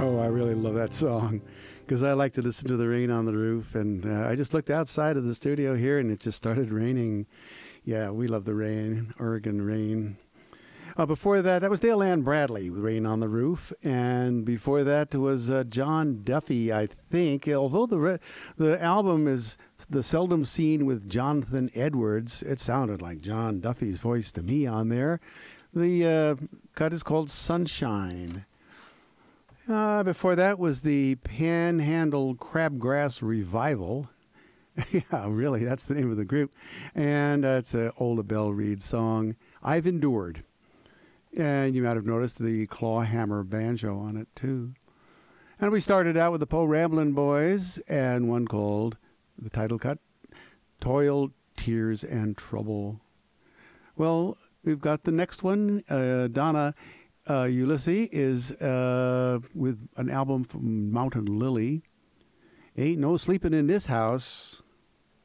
Oh, I really love that song because I like to listen to the rain on the roof. And I just looked outside of the studio here and it just started raining. Yeah, we love the rain, Oregon rain. Before that was Dale Ann Bradley, Rain on the Roof. And before that was John Duffy, I think. Although the album is the seldom seen with Jonathan Edwards, it sounded like John Duffy's voice to me on there. The cut is called Sunshine. Before that was the Panhandle Crabgrass Revival. Yeah, really, that's the name of the group. And it's an Ola Belle Reed song, I've Endured. And you might have noticed the clawhammer banjo on it, too. And we started out with the Po Ramblin' Boys and one called, the title cut, Toil, Tears, and Trouble. Well, we've got the next one. Donna Ulysses is with an album from Mountain Lily. Ain't No Sleeping in This House.